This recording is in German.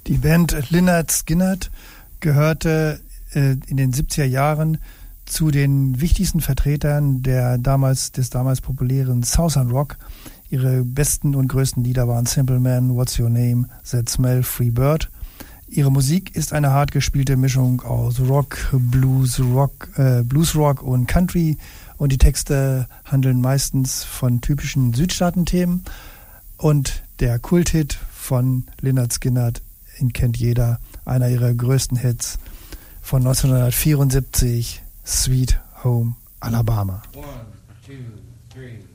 Die Band Lynyrd Skynyrd gehörte in den 70er Jahren zu den wichtigsten Vertretern des damals populären Southern Rock. Ihre besten und größten Lieder waren Simple Man, What's Your Name, That Smell, Free Bird. Ihre Musik ist eine hart gespielte Mischung aus Rock, Bluesrock und Country, und die Texte handeln meistens von typischen Südstaaten-Themen. Und der Kulthit von Lynyrd Skynyrd, ihn kennt jeder, einer ihrer größten Hits von 1974, Sweet Home Alabama. 1, 2, 3